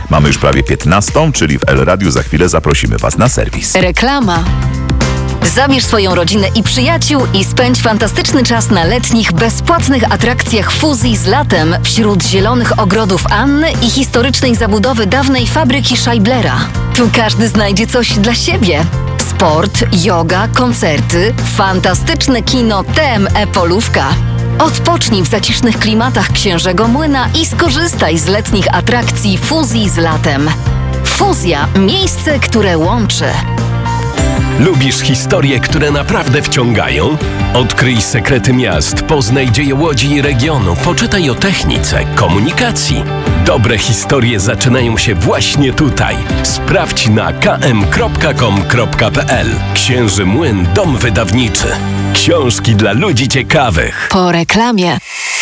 Mamy już prawie 15, czyli w El Radiu za chwilę zaprosimy Was na serwis. Reklama. Zabierz swoją rodzinę i przyjaciół i spędź fantastyczny czas na letnich, bezpłatnych atrakcjach fuzji z latem wśród zielonych ogrodów Anny i historycznej zabudowy dawnej fabryki Scheiblera. Tu każdy znajdzie coś dla siebie. Sport, yoga, koncerty, fantastyczne kino TME Polówka. Odpocznij w zacisznych klimatach Księżego Młyna i skorzystaj z letnich atrakcji fuzji z latem. Fuzja – miejsce, które łączy. Lubisz historie, które naprawdę wciągają? Odkryj sekrety miast, poznaj dzieje Łodzi i regionu, poczytaj o technice, komunikacji. Dobre historie zaczynają się właśnie tutaj. Sprawdź na km.com.pl. Księży Młyn, dom wydawniczy. Książki dla ludzi ciekawych. Po reklamie.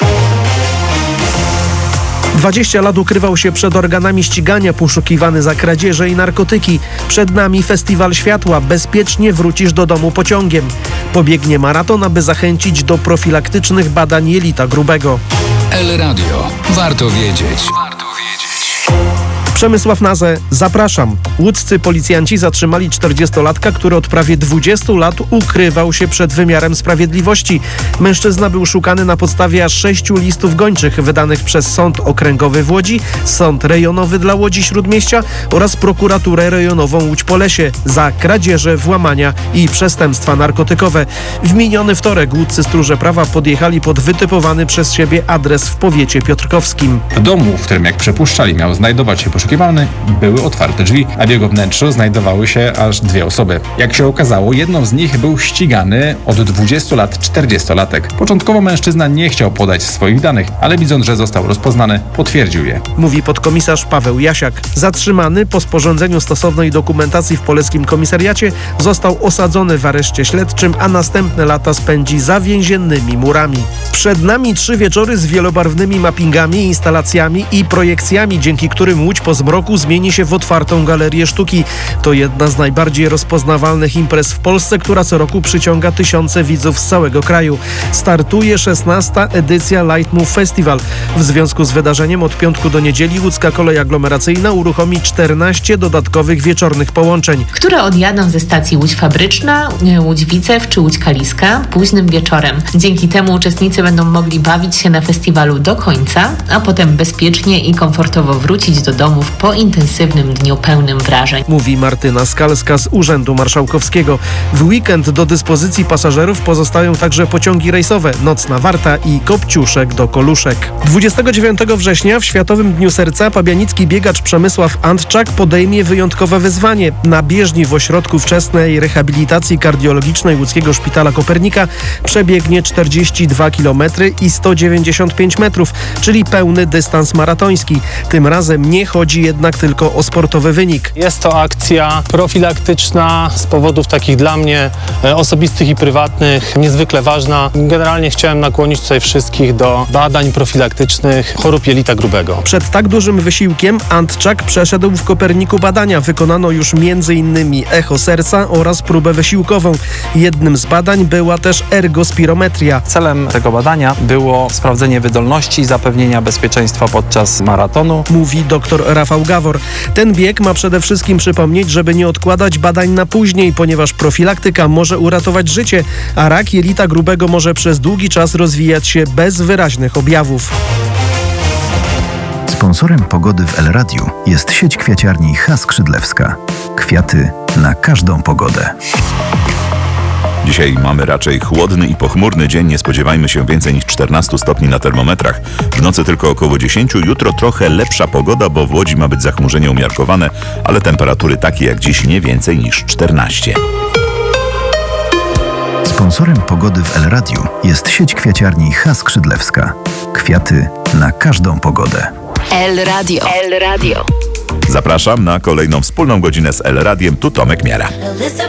20 lat ukrywał się przed organami ścigania, poszukiwany za kradzieże i narkotyki. Przed nami Festiwal Światła. Bezpiecznie wrócisz do domu pociągiem. Pobiegnie maraton, aby zachęcić do profilaktycznych badań jelita grubego. El Radio. Warto wiedzieć. Przemysław Nazę, zapraszam. Łódzcy policjanci zatrzymali 40-latka, który od prawie 20 lat ukrywał się przed wymiarem sprawiedliwości. Mężczyzna był szukany na podstawie aż 6 listów gończych wydanych przez Sąd Okręgowy w Łodzi, Sąd Rejonowy dla Łodzi Śródmieścia oraz Prokuraturę Rejonową Łódź-Polesie za kradzieże, włamania i przestępstwa narkotykowe. W miniony wtorek łódzcy stróże prawa podjechali pod wytypowany przez siebie adres w powiecie piotrkowskim. W domu, w którym jak przypuszczali miał znajdować się poszukiwany, były otwarte drzwi, a w jego wnętrzu znajdowały się aż 2 osoby. Jak się okazało, jedną z nich był ścigany od 20 lat 40-latek. Początkowo mężczyzna nie chciał podać swoich danych, ale widząc, że został rozpoznany, potwierdził je. Mówi podkomisarz Paweł Jasiak. Zatrzymany po sporządzeniu stosownej dokumentacji w Polskim Komisariacie został osadzony w areszcie śledczym, a następne lata spędzi za więziennymi murami. Przed nami 3 wieczory z wielobarwnymi mappingami, instalacjami i projekcjami, dzięki którym Łódź po zmroku zmieni się w otwartą galerię sztuki. To jedna z najbardziej rozpoznawalnych imprez w Polsce, która co roku przyciąga tysiące widzów z całego kraju. Startuje 16. edycja Lightmove Festival. W związku z wydarzeniem od piątku do niedzieli łódzka kolej aglomeracyjna uruchomi 14 dodatkowych wieczornych połączeń, które odjadą ze stacji Łódź Fabryczna, Łódź Wicew czy Łódź Kaliska późnym wieczorem. Dzięki temu uczestnicy będą mogli bawić się na festiwalu do końca, a potem bezpiecznie i komfortowo wrócić do domów po intensywnym dniu pełnym wrażeń. Mówi Martyna Skalska z Urzędu Marszałkowskiego. W weekend do dyspozycji pasażerów pozostają także pociągi rejsowe Nocna Warta i Kopciuszek do Koluszek. 29 września w Światowym Dniu Serca pabianicki biegacz Przemysław Antczak podejmie wyjątkowe wyzwanie. Na bieżni w Ośrodku Wczesnej Rehabilitacji Kardiologicznej Łódzkiego Szpitala Kopernika przebiegnie 42 km i 195 metrów, czyli pełny dystans maratoński. Tym razem nie chodzi jednak tylko o sportowy wynik. Jest to akcja profilaktyczna z powodów takich dla mnie osobistych i prywatnych, niezwykle ważna. Generalnie chciałem nakłonić tutaj wszystkich do badań profilaktycznych chorób jelita grubego. Przed tak dużym wysiłkiem Antczak przeszedł w Koperniku badania. Wykonano już m.in. echo serca oraz próbę wysiłkową. Jednym z badań była też ergospirometria. Celem tego badania było sprawdzenie wydolności i zapewnienia bezpieczeństwa podczas maratonu. Mówi dr Rafał Gawor. Ten bieg ma przede wszystkim przypomnieć, żeby nie odkładać badań na później, ponieważ profilaktyka może uratować życie, a rak jelita grubego może przez długi czas rozwijać się bez wyraźnych objawów. Sponsorem pogody w El Radiu jest sieć kwiaciarni H. Skrzydlewska. Kwiaty na każdą pogodę. Dzisiaj mamy raczej chłodny i pochmurny dzień. Nie spodziewajmy się więcej niż 14 stopni na termometrach. W nocy tylko około 10. Jutro trochę lepsza pogoda, bo w Łodzi ma być zachmurzenie umiarkowane, ale temperatury takie jak dziś nie więcej niż 14. Sponsorem pogody w El Radiu jest sieć kwiaciarni H. Skrzydlewska. Kwiaty na każdą pogodę. El Radio. El Radio. Zapraszam na kolejną wspólną godzinę z El Radiem. Tu Tomek Miara.